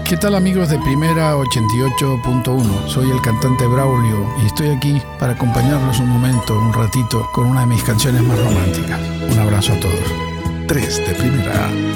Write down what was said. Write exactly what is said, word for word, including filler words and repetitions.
¿Qué tal amigos de Primera ochenta y ocho punto uno? Soy el cantante Braulio y estoy aquí para acompañarlos un momento, un ratito, con una de mis canciones más románticas. Un abrazo a todos. Tres de Primera.